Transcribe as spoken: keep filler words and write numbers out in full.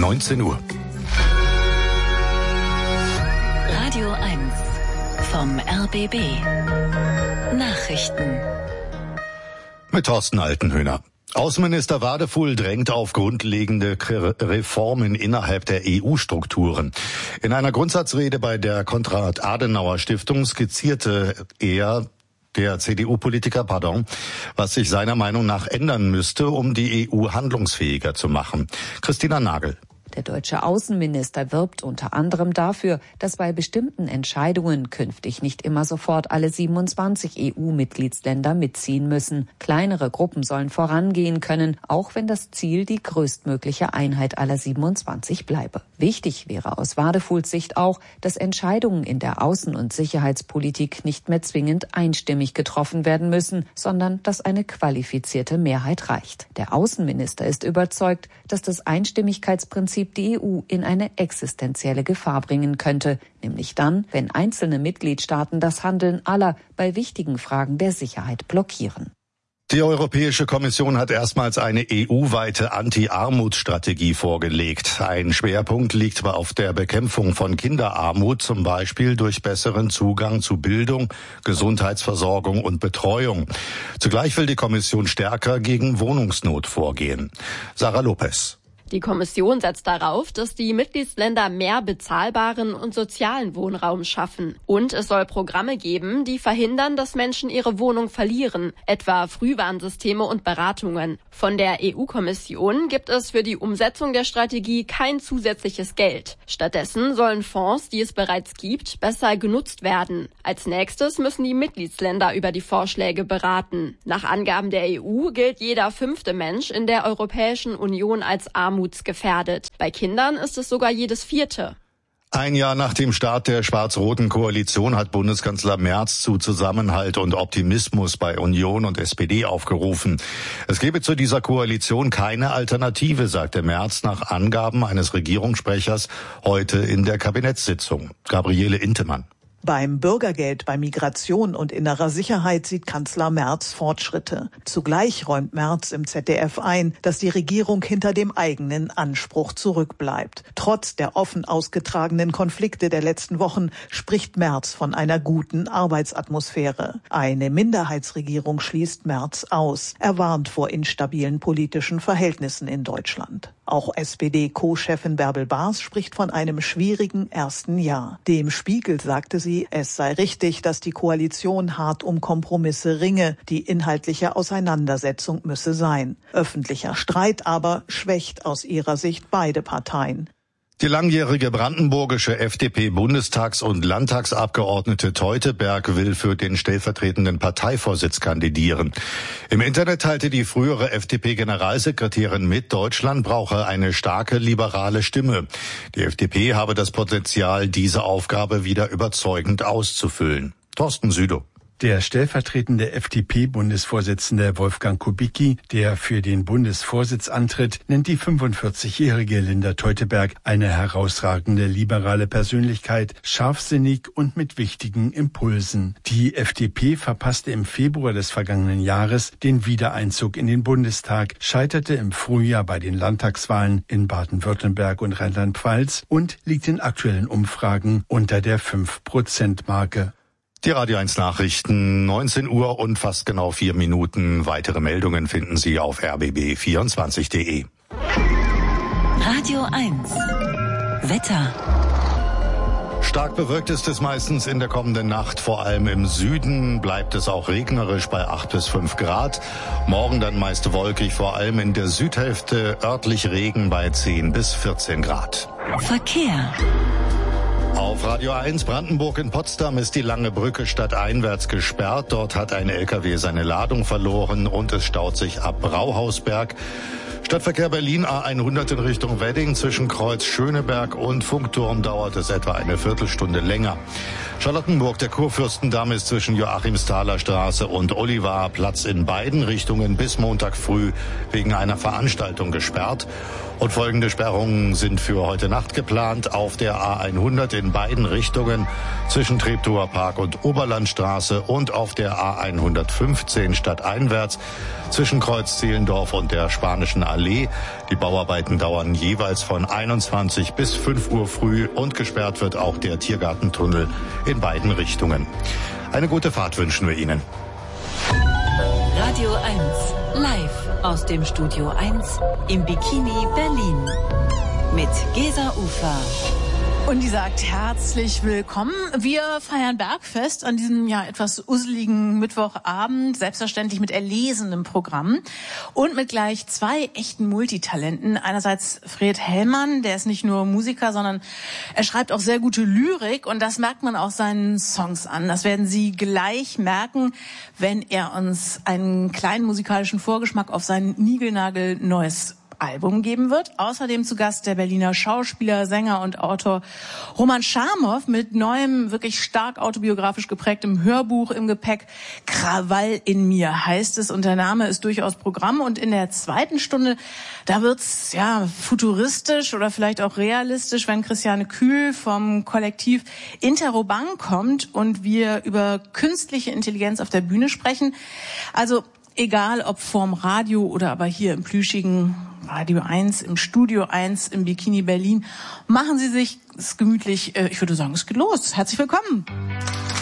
neunzehn Uhr. Radio eins vom R B B. Nachrichten. Mit Thorsten Altenhöhner. Außenminister Wadefuhl drängt auf grundlegende Reformen innerhalb der E U-Strukturen. In einer Grundsatzrede bei der Konrad-Adenauer-Stiftung skizzierte er, der C D U-Politiker, pardon, was sich seiner Meinung nach ändern müsste, um die E U handlungsfähiger zu machen. Christina Nagel. Der deutsche Außenminister wirbt unter anderem dafür, dass bei bestimmten Entscheidungen künftig nicht immer sofort alle siebenundzwanzig E U-Mitgliedsländer mitziehen müssen. Kleinere Gruppen sollen vorangehen können, auch wenn das Ziel die größtmögliche Einheit aller siebenundzwanzig bleibe. Wichtig wäre aus Wadefuhls Sicht auch, dass Entscheidungen in der Außen- und Sicherheitspolitik nicht mehr zwingend einstimmig getroffen werden müssen, sondern dass eine qualifizierte Mehrheit reicht. Der Außenminister ist überzeugt, dass das Einstimmigkeitsprinzip die E U in eine existenzielle Gefahr bringen könnte, nämlich dann, wenn einzelne Mitgliedstaaten das Handeln aller bei wichtigen Fragen der Sicherheit blockieren. Die Europäische Kommission hat erstmals eine E U-weite Anti-Armut-Strategie vorgelegt. Ein Schwerpunkt liegt auf der Bekämpfung von Kinderarmut, zum Beispiel durch besseren Zugang zu Bildung, Gesundheitsversorgung und Betreuung. Zugleich will die Kommission stärker gegen Wohnungsnot vorgehen. Sarah Lopez. Die Kommission setzt darauf, dass die Mitgliedsländer mehr bezahlbaren und sozialen Wohnraum schaffen. Und es soll Programme geben, die verhindern, dass Menschen ihre Wohnung verlieren, etwa Frühwarnsysteme und Beratungen. Von der E U-Kommission gibt es für die Umsetzung der Strategie kein zusätzliches Geld. Stattdessen sollen Fonds, die es bereits gibt, besser genutzt werden. Als nächstes müssen die Mitgliedsländer über die Vorschläge beraten. Nach Angaben der E U gilt jeder fünfte Mensch in der Europäischen Union als armutsgefährdet. Bei Kindern ist es sogar jedes vierte. Ein Jahr nach dem Start der schwarz-roten Koalition hat Bundeskanzler Merz zu Zusammenhalt und Optimismus bei Union und S P D aufgerufen. Es gebe zu dieser Koalition keine Alternative, sagte Merz nach Angaben eines Regierungssprechers heute in der Kabinettssitzung. Gabriele Intemann. Beim Bürgergeld, bei Migration und innerer Sicherheit sieht Kanzler Merz Fortschritte. Zugleich räumt Merz im Z D F ein, dass die Regierung hinter dem eigenen Anspruch zurückbleibt. Trotz der offen ausgetragenen Konflikte der letzten Wochen spricht Merz von einer guten Arbeitsatmosphäre. Eine Minderheitsregierung schließt Merz aus. Er warnt vor instabilen politischen Verhältnissen in Deutschland. Auch S P D-Co-Chefin Bärbel Baas spricht von einem schwierigen ersten Jahr. Dem Spiegel sagte sie, es sei richtig, dass die Koalition hart um Kompromisse ringe. Die inhaltliche Auseinandersetzung müsse sein. Öffentlicher Streit aber schwächt aus ihrer Sicht beide Parteien. Die langjährige brandenburgische F D P-Bundestags- und Landtagsabgeordnete Teuteberg will für den stellvertretenden Parteivorsitz kandidieren. Im Internet teilte die frühere F D P-Generalsekretärin mit, Deutschland brauche eine starke liberale Stimme. Die F D P habe das Potenzial, diese Aufgabe wieder überzeugend auszufüllen. Thorsten Südow. Der stellvertretende F D P-Bundesvorsitzende Wolfgang Kubicki, der für den Bundesvorsitz antritt, nennt die fünfundvierzigjährige Linda Teuteberg eine herausragende liberale Persönlichkeit, scharfsinnig und mit wichtigen Impulsen. Die F D P verpasste im Februar des vergangenen Jahres den Wiedereinzug in den Bundestag, scheiterte im Frühjahr bei den Landtagswahlen in Baden-Württemberg und Rheinland-Pfalz und liegt in aktuellen Umfragen unter der fünf Prozent Marke. Die Radio eins Nachrichten, neunzehn Uhr und fast genau vier Minuten. Weitere Meldungen finden Sie auf r b b vierundzwanzig punkt d e. Radio eins. Wetter. Stark bewölkt ist es meistens in der kommenden Nacht. Vor allem im Süden bleibt es auch regnerisch bei acht bis fünf Grad. Morgen dann meist wolkig, vor allem in der Südhälfte örtlich Regen bei zehn bis vierzehn Grad. Verkehr. Auf Radio eins Brandenburg in Potsdam ist die Lange Brücke stadteinwärts gesperrt. Dort hat ein L K W seine Ladung verloren und es staut sich ab Brauhausberg. Stadtverkehr Berlin A hundert in Richtung Wedding. Zwischen Kreuz Schöneberg und Funkturm dauert es etwa eine Viertelstunde länger. Charlottenburg, der Kurfürstendamm ist zwischen Joachimsthaler Straße und Olivarplatz in beiden Richtungen bis Montag früh wegen einer Veranstaltung gesperrt. Und folgende Sperrungen sind für heute Nacht geplant. Auf der A hundert in beiden Richtungen zwischen Treptower Park und Oberlandstraße und auf der A hundertfünfzehn stadteinwärts zwischen Kreuz Zehlendorf und der Spanischen Allee. Die Bauarbeiten dauern jeweils von einundzwanzig bis fünf Uhr früh und gesperrt wird auch der Tiergartentunnel in beiden Richtungen. Eine gute Fahrt wünschen wir Ihnen. Radio eins, live aus dem Studio eins im Bikini Berlin mit Gesa Ufer. Und die sagt herzlich willkommen. Wir feiern Bergfest an diesem ja etwas usseligen Mittwochabend, selbstverständlich mit erlesenem Programm und mit gleich zwei echten Multitalenten. Einerseits Fred Hellmann, der ist nicht nur Musiker, sondern er schreibt auch sehr gute Lyrik und das merkt man auch seinen Songs an. Das werden Sie gleich merken, wenn er uns einen kleinen musikalischen Vorgeschmack auf sein niegelnagelneues Album geben wird. Außerdem zu Gast der Berliner Schauspieler, Sänger und Autor Roman Schamow mit neuem, wirklich stark autobiografisch geprägtem Hörbuch im Gepäck. Krawall in mir heißt es und der Name ist durchaus Programm. Und in der zweiten Stunde, da wird's ja futuristisch oder vielleicht auch realistisch, wenn Christiane Kühl vom Kollektiv Interrobang kommt und wir über künstliche Intelligenz auf der Bühne sprechen. Also egal, ob vorm Radio oder aber hier im plüschigen Radio eins, im Studio eins, im Bikini Berlin, machen Sie sich es gemütlich. Ich würde sagen, es geht los. Herzlich willkommen.